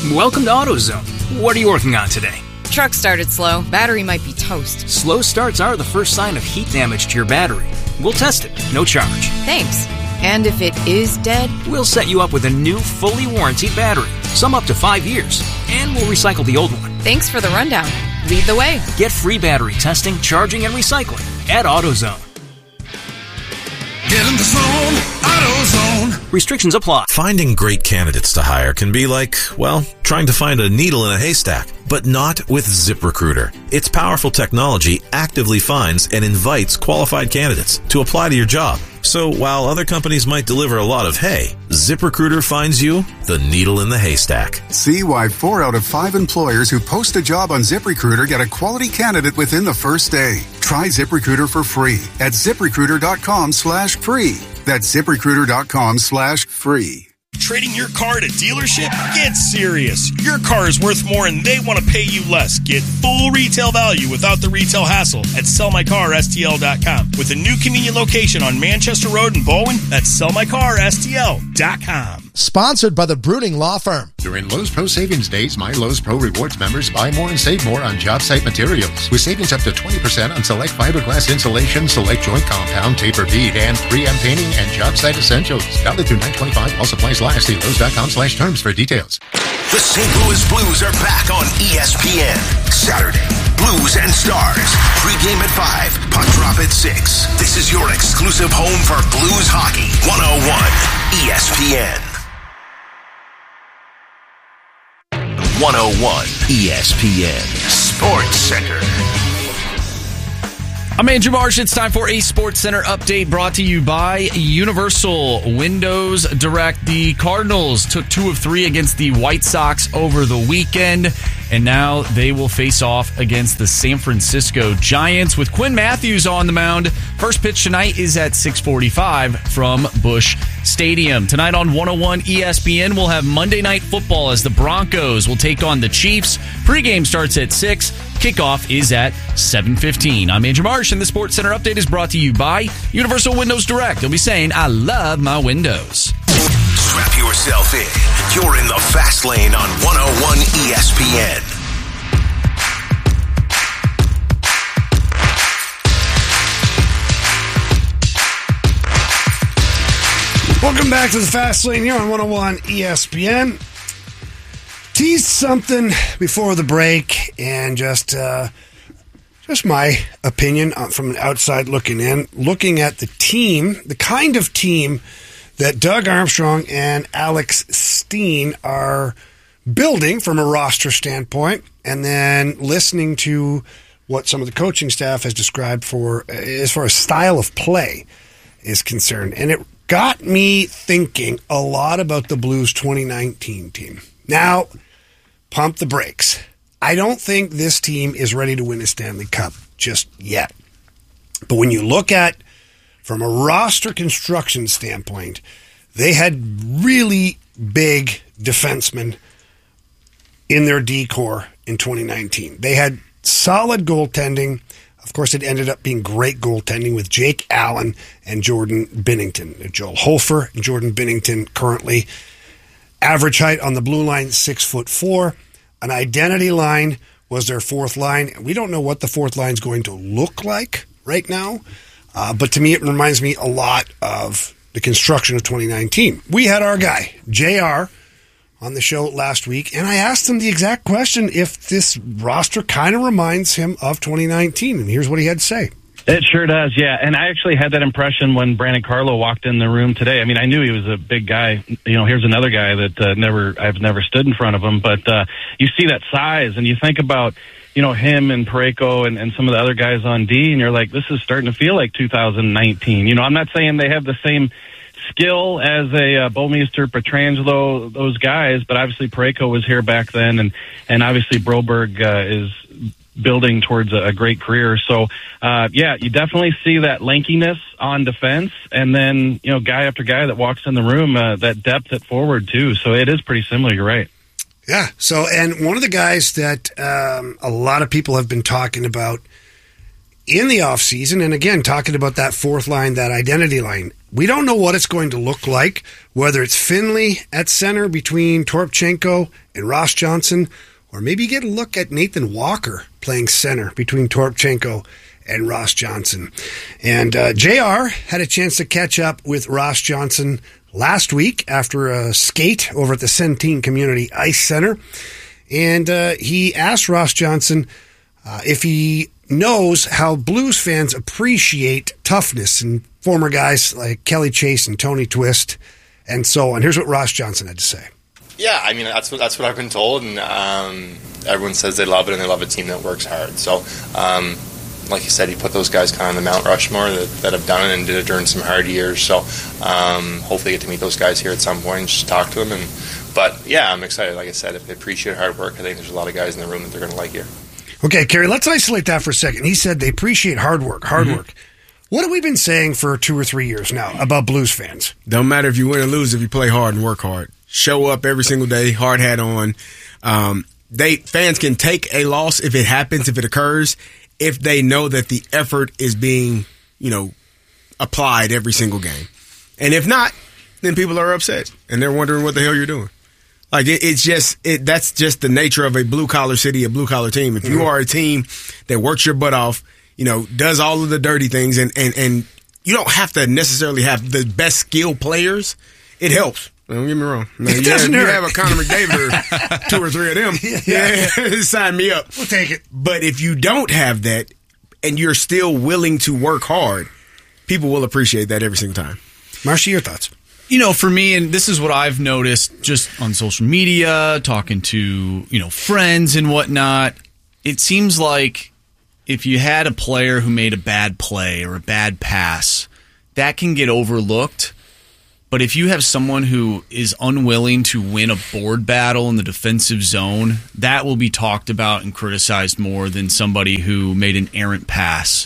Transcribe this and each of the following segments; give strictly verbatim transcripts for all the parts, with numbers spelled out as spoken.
Welcome to AutoZone. What are you working on today? Truck started slow. Battery might be toast. Slow starts are the first sign of heat damage to your battery. We'll test it, no charge. Thanks. And if it is dead? We'll set you up with a new, fully warranted battery, some up to five years, and we'll recycle the old one. Thanks for the rundown. Lead the way. Get free battery testing, charging, and recycling at AutoZone. Get in the zone, AutoZone. Restrictions apply. Finding great candidates to hire can be like, well, trying to find a needle in a haystack, but not with ZipRecruiter. Its powerful technology actively finds and invites qualified candidates to apply to your job. So while other companies might deliver a lot of hay, ZipRecruiter finds you the needle in the haystack. See why four out of five employers who post a job on ZipRecruiter get a quality candidate within the first day. Try ZipRecruiter for free at ZipRecruiter.com slash free. That's ZipRecruiter.com slash free. Trading your car at a dealership? Get serious. Your car is worth more and they want to pay you less. Get full retail value without the retail hassle at sell my car S T L dot com. With a new convenient location on Manchester Road in Bowen, that's sell my car S T L dot com. Sponsored by the Brooding Law Firm. During Lowe's Pro Savings Days, my Lowe's Pro Rewards members buy more and save more on job site materials. With savings up to twenty percent on select fiberglass insulation, select joint compound, taper bead, and three M painting and job site essentials. Valid through nine twenty-five while supplies last. See Lowe's.com slash terms for details. The Saint Louis Blues are back on E S P N. Saturday, Blues and Stars. Pre-game at five, puck drop at six. This is your exclusive home for Blues hockey. one oh one E S P N. one oh one E S P N Sports Center. I'm Andrew Marsh. It's time for a Sports Center update brought to you by Universal Windows Direct. The Cardinals took two of three against the White Sox over the weekend, and now they will face off against the San Francisco Giants with Quinn Matthews on the mound. First pitch tonight is at six forty-five from Busch Stadium. Tonight on one oh one E S P N, we'll have Monday Night Football as the Broncos will take on the Chiefs. Pre-game starts at six. Kickoff is at seven fifteen. I'm Andrew Marsh, and the Sports Center update is brought to you by Universal Windows Direct. You'll be saying, I love my windows. Strap yourself in. You're in the fast lane on one oh one E S P N. Welcome back to the Fast Lane here on one oh one E S P N. Teased something before the break, and just uh, just my opinion from an outside looking in, looking at the team, the kind of team that Doug Armstrong and Alex Steen are building from a roster standpoint, and then listening to what some of the coaching staff has described for as far as style of play is concerned. And it got me thinking a lot about the Blues twenty nineteen team. Now, pump the brakes. I don't think this team is ready to win a Stanley Cup just yet. But when you look at, from a roster construction standpoint, they had really big defensemen in their D-core in twenty nineteen. They had solid goaltending. Of course, it ended up being great goaltending with Jake Allen and Jordan Binnington. Joel Hofer and Jordan Binnington currently. Average height on the blue line, six foot four. An identity line was their fourth line. We don't know what the fourth line is going to look like right now, uh, but to me, it reminds me a lot of the construction of twenty nineteen. We had our guy, J R, on the show last week, and I asked him the exact question if this roster kind of reminds him of twenty nineteen, and here's what he had to say. It sure does, yeah. And I actually had that impression when Brandon Carlo walked in the room today. I mean, I knew he was a big guy. You know, here's another guy that uh, never I've never stood in front of him. But uh, you see that size, and you think about, you know, him and Parayko and, and some of the other guys on D, and you're like, this is starting to feel like two thousand nineteen. You know, I'm not saying they have the same skill as a uh, Bouwmeester, Pietrangelo, those guys, but obviously Parayko was here back then, and, and obviously Broberg uh, is building towards a, a great career. So, uh, yeah, you definitely see that lankiness on defense, and then, you know, guy after guy that walks in the room, uh, that depth at forward, too. So it is pretty similar, you're right. Yeah, so, and one of the guys that um, a lot of people have been talking about in the offseason, and again, talking about that fourth line, that identity line, we don't know what it's going to look like, whether it's Finley at center between Torpchenko and Ross Johnson, or maybe you get a look at Nathan Walker playing center between Torpchenko and Ross Johnson. And uh, J R had a chance to catch up with Ross Johnson last week after a skate over at the Centene Community Ice Center. And uh, he asked Ross Johnson uh, if he knows how Blues fans appreciate toughness, and former guys like Kelly Chase and Tony Twist and so on. Here's what Ross Johnson had to say. Yeah, I mean, that's what that's what I've been told, and um, everyone says they love it and they love a team that works hard. So, um, like you said, you put those guys kind of on the Mount Rushmore that, that have done it and did it during some hard years. So, um, hopefully, get to meet those guys here at some point and just talk to them. And but yeah, I'm excited. Like I said, if they appreciate hard work, I think there's a lot of guys in the room that they're going to like here. Okay, Kerry, let's isolate that for a second. He said they appreciate hard work, hard mm-hmm. work. What have we been saying for two or three years now about Blues fans? Don't matter if you win or lose if you play hard and work hard. Show up every single day, hard hat on. Um, they fans can take a loss if it happens, if it occurs, if they know that the effort is being, you know, applied every single game. And if not, then people are upset and they're wondering what the hell you're doing. Like it, it's just it. That's just the nature of a blue collar city, a blue collar team. If you are a team that works your butt off, you know, does all of the dirty things, and and and you don't have to necessarily have the best skilled players. It helps. Don't get me wrong. Now, it you, doesn't have, hurt. you have a Connor McDavid or two or three of them. Yeah, yeah. Sign me up. We'll take it. But if you don't have that, and you're still willing to work hard, people will appreciate that every single time. Marshy, your thoughts? You know, for me, and this is what I've noticed just on social media, talking to, you know, friends and whatnot, it seems like if you had a player who made a bad play or a bad pass, that can get overlooked. But if you have someone who is unwilling to win a board battle in the defensive zone, that will be talked about and criticized more than somebody who made an errant pass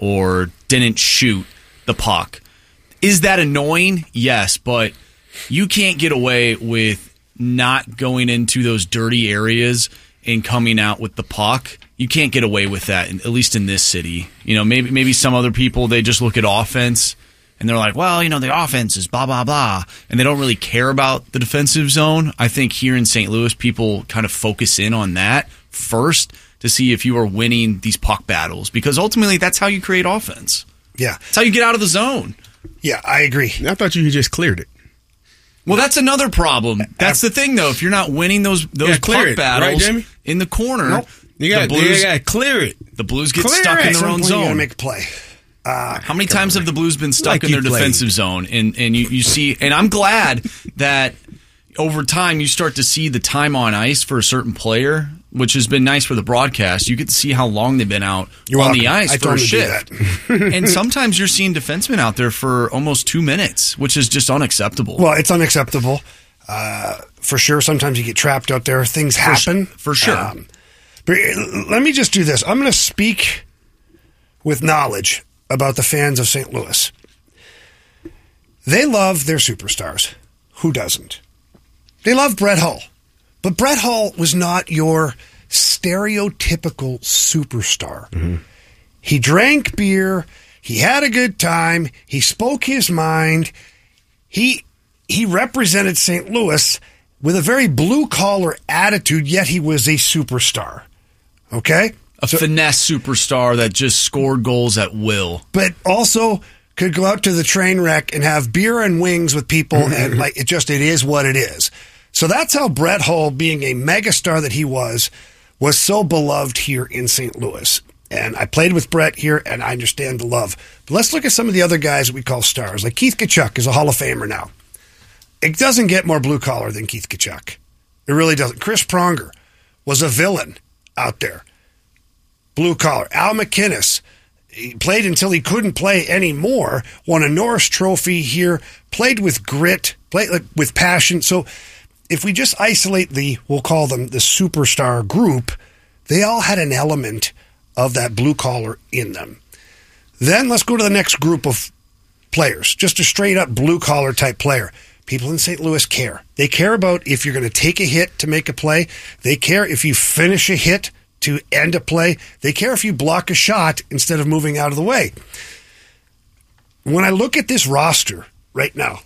or didn't shoot the puck. Is that annoying? Yes, but you can't get away with not going into those dirty areas and coming out with the puck. You can't get away with that, at least in this city. You know, maybe maybe some other people, they just look at offense and they're like, well, you know, the offense is blah, blah, blah, and they don't really care about the defensive zone. I think here in Saint Louis, people kind of focus in on that first to see if you are winning these puck battles, because ultimately that's how you create offense. Yeah. That's how you get out of the zone. Yeah, I agree. I thought you just cleared it. Well, that's another problem. That's the thing, though. If you're not winning those those puck it, battles right, in the corner, nope. you got to clear it. The Blues get clear stuck it. in their own zone. You got to make a play. Uh, How many times have the Blues been stuck like in their played. defensive zone? And and you, you see, and I'm glad that over time you start to see the time on ice for a certain player, which has been nice for the broadcast. You get to see how long they've been out You're on welcome. the ice I for a shift. that. And sometimes you're seeing defensemen out there for almost two minutes, which is just unacceptable. Well, it's unacceptable. Uh, for sure. Sometimes you get trapped out there. Things happen. For, for sure. Um, but let me just do this. I'm going to speak with knowledge about the fans of Saint Louis. They love their superstars. Who doesn't? They love Brett Hull. But Brett Hull was not your stereotypical superstar. Mm-hmm. He drank beer. He had a good time. He spoke his mind. He he represented Saint Louis with a very blue-collar attitude, yet he was a superstar. Okay? A so, finesse superstar that just scored goals at will. But also could go out to the train wreck and have beer and wings with people, and like it just it is what it is. So that's how Brett Hull, being a megastar that he was, was so beloved here in Saint Louis. And I played with Brett here, and I understand the love. But let's look at some of the other guys that we call stars. Like Keith Tkachuk is a Hall of Famer now. It doesn't get more blue-collar than Keith Tkachuk. It really doesn't. Chris Pronger was a villain out there. Blue-collar. Al McInnes, he played until he couldn't play anymore, won a Norris Trophy here, played with grit, played with passion. So if we just isolate the, we'll call them the superstar group, they all had an element of that blue collar in them. Then let's go to the next group of players, just a straight up blue collar type player. People in Saint Louis care. They care about if you're going to take a hit to make a play. They care if you finish a hit to end a play. They care if you block a shot instead of moving out of the way. When I look at this roster right now,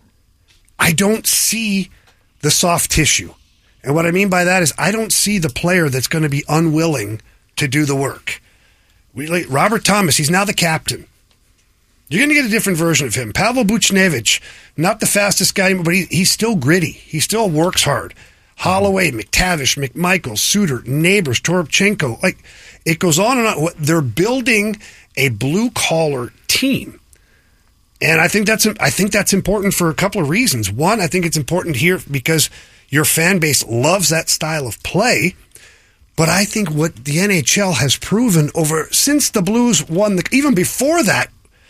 I don't see the soft tissue. And what I mean by that is I don't see the player that's going to be unwilling to do the work. We, like, Robert Thomas, he's now the captain. You're going to get a different version of him. Pavel Buchnevich, not the fastest guy, but he, he's still gritty. He still works hard. Holloway, McTavish, McMichael, Suter, Neighbors, Toropchenko. Like, it goes on and on. They're building a blue-collar team. And I think that's I think that's important for a couple of reasons. One, I think it's important here because your fan base loves that style of play. But I think what the N H L has proven over since the Blues won the even before that,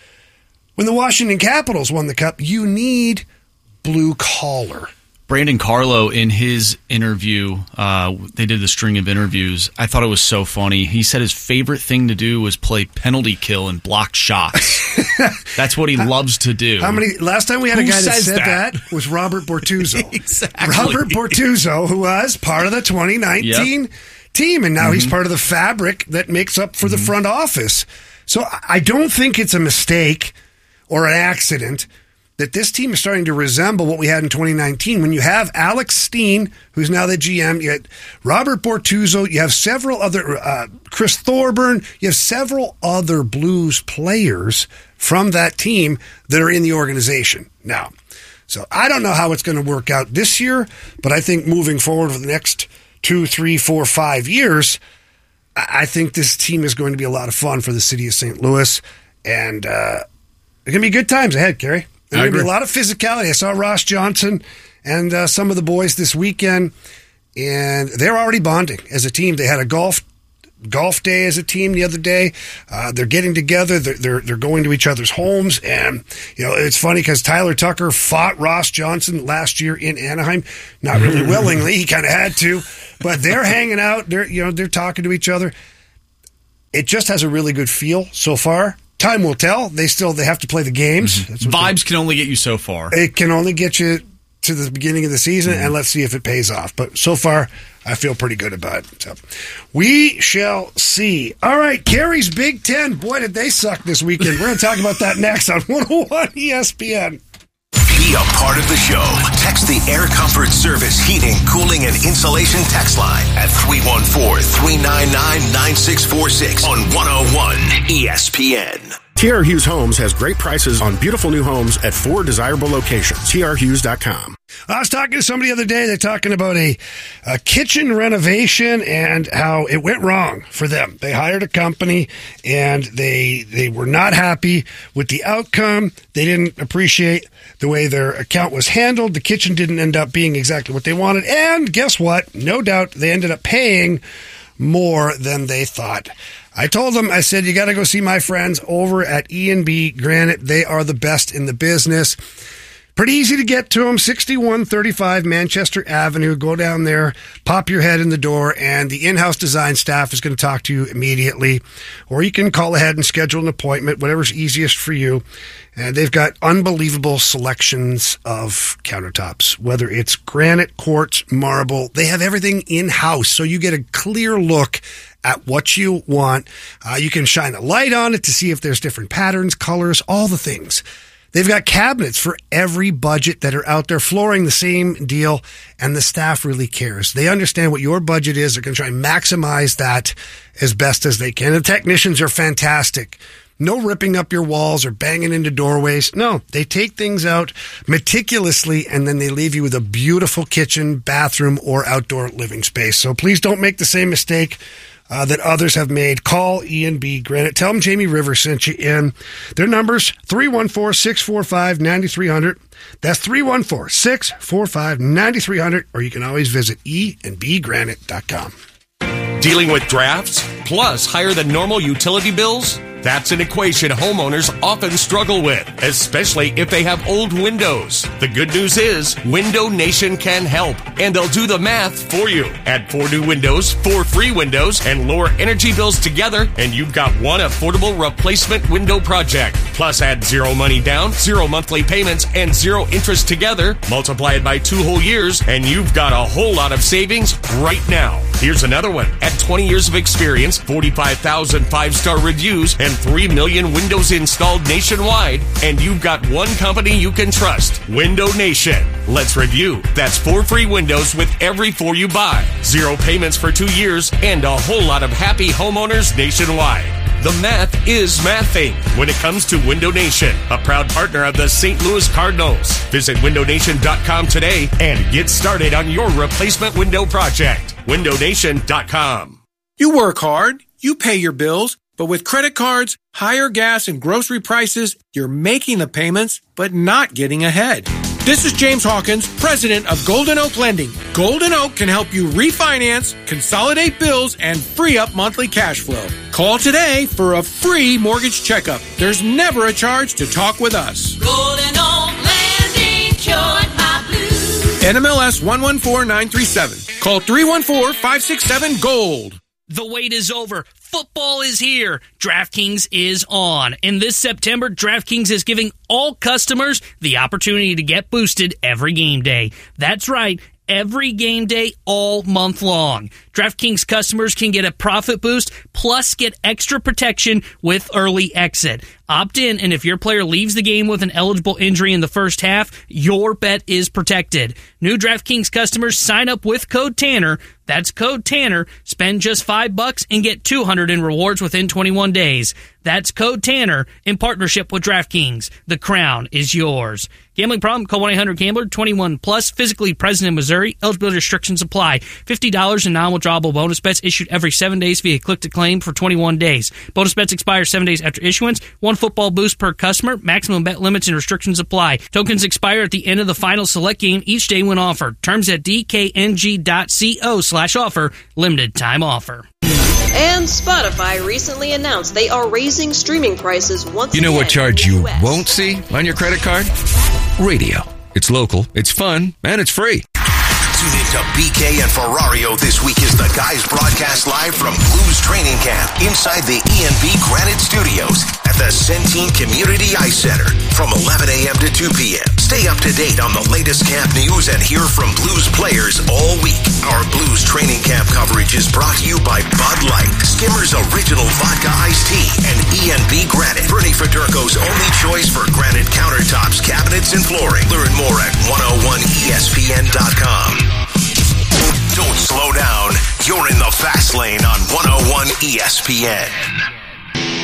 when the Washington Capitals won the Cup, you need blue collar. Brandon Carlo, in his interview, uh, they did the string of interviews. I thought it was so funny. He said his favorite thing to do was play penalty kill and block shots. That's what he loves to do. How many? Last time we had Who a guy that says said that? that was Robert Bortuzzo. Exactly. Robert Bortuzzo, who was part of the twenty nineteen yep. team, and now mm-hmm. he's part of the fabric that makes up for mm-hmm. the front office. So I don't think it's a mistake or an accident that this team is starting to resemble what we had in twenty nineteen. When you have Alex Steen, who's now the G M, you had Robert Bortuzzo, you have several other, uh, Chris Thorburn, you have several other Blues players from that team that are in the organization now. So I don't know how it's going to work out this year, but I think moving forward for the next two, three, four, five years, I think this team is going to be a lot of fun for the city of Saint Louis, and uh, it's going to be good times ahead, Kerry. There's going to be a lot of physicality. I saw Ross Johnson and uh, some of the boys this weekend, and they're already bonding as a team. They had a golf golf day as a team the other day. Uh, they're getting together. They're, they're they're going to each other's homes, and you know it's funny because Tyler Tucker fought Ross Johnson last year in Anaheim, not really willingly. He kind of had to, but they're hanging out. They're you know they're talking to each other. It just has a really good feel so far. Time will tell. They still they have to play the games. Mm-hmm. Vibes can only get you so far. It can only get you to the beginning of the season, mm-hmm. and let's see if it pays off. But so far, I feel pretty good about it. So we shall see. All right, Kerry's Big Ten. Boy, did they suck this weekend. We're going to talk about that next on one oh one E S P N. Be a part of the show. Text the Air Comfort Service Heating, Cooling, and Insulation text line at three one four, three nine nine, nine six four six on one oh one E S P N. T R Hughes Homes has great prices on beautiful new homes at four desirable locations. T R Hughes dot com. I was talking to somebody the other day. They're talking about a, a kitchen renovation and how it went wrong for them. They hired a company and they they were not happy with the outcome. They didn't appreciate the way their account was handled. The kitchen didn't end up being exactly what they wanted. And guess what? No doubt they ended up paying more than they thought. I told them, I said, you got to go see my friends over at E and B Granite. They are the best in the business. Pretty easy to get to them, sixty-one thirty-five Manchester Avenue. Go down there, pop your head in the door, and the in-house design staff is going to talk to you immediately. Or you can call ahead and schedule an appointment, whatever's easiest for you. And they've got unbelievable selections of countertops, whether it's granite, quartz, marble. They have everything in-house, so you get a clear look at what you want. Uh, you can shine a light on it to see if there's different patterns, colors, all the things. They've got cabinets for every budget that are out there. Flooring, the same deal, and the staff really cares. They understand what your budget is. They're going to try and maximize that as best as they can. The technicians are fantastic. No ripping up your walls or banging into doorways. No, they take things out meticulously, and then they leave you with a beautiful kitchen, bathroom, or outdoor living space. So please don't make the same mistake Uh, that others have made. Call E and B Granite. Tell them Jamie Rivers sent you in. Their number's three one four, six four five, nine three zero zero. That's three one four, six four five, nine three zero zero, or you can always visit e and b granite dot com. Dealing with drafts, plus higher than normal utility bills? That's an equation homeowners often struggle with, especially if they have old windows. The good news is Window Nation can help, and they'll do the math for you. Add four new windows, four free windows, and lower energy bills together, and you've got one affordable replacement window project. Plus add zero money down, zero monthly payments, and zero interest together. Multiply it by two whole years, and you've got a whole lot of savings right now. Here's another one. At twenty years of experience, forty-five thousand five-star reviews, and three million windows installed nationwide, and you've got one company you can trust, Window Nation. Let's review. That's four free windows with every four you buy, zero payments for two years, and a whole lot of happy homeowners nationwide. The math is mathing when it comes to Window Nation, a proud partner of the Saint Louis Cardinals. Visit window nation dot com today and get started on your replacement window project. window nation dot com. You work hard, you pay your bills, but with credit cards, higher gas and grocery prices, you're making the payments, but not getting ahead. This is James Hawkins, president of Golden Oak Lending. Golden Oak can help you refinance, consolidate bills, and free up monthly cash flow. Call today for a free mortgage checkup. There's never a charge to talk with us. Golden Oak Lending cured my blues. N M L S one one four nine three seven. Call three one four, five six seven, GOLD. The wait is over. Football is here. DraftKings is on. And this September, DraftKings is giving all customers the opportunity to get boosted every game day. That's right. Every game day all month long. DraftKings customers can get a profit boost plus get extra protection with early exit. Opt in, and if your player leaves the game with an eligible injury in the first half, your bet is protected. New DraftKings customers sign up with code Tanner. That's code Tanner. Spend just five bucks and get two hundred in rewards within twenty-one days. That's code Tanner in partnership with DraftKings. The crown is yours. Gambling problem? Call one eight hundred gambler. twenty-one plus. Physically present in Missouri. Eligibility restrictions apply. fifty dollars in non-withdrawable bonus bets issued every seven days via click to claim for twenty-one days. Bonus bets expire seven days after issuance. One football boost per customer. Maximum bet limits and restrictions apply. Tokens expire at the end of the final select game each day when offered. Terms at d k n g dot co slash offer. Limited time offer. And Spotify recently announced they are raising streaming prices once again. You know what charge you U S won't see on your credit card? Radio. It's local, it's fun, and it's free. Tune in to B K and Ferrario this week as the guys broadcast live from Blues Training Camp inside the E and B Granite Studios at the Centene Community Ice Center from eleven a.m. to two p.m. Stay up to date on the latest camp news and hear from Blues players all week. Our Blues Training Camp coverage is brought to you by Bud Light, Skimmer's Original Vodka Iced Tea, and E and B Granite, Bernie Federko's only choice for granite countertops, cabinets, and flooring. Learn more at one oh one E S P N dot com. Don't slow down. You're in the fast lane on one oh one E S P N.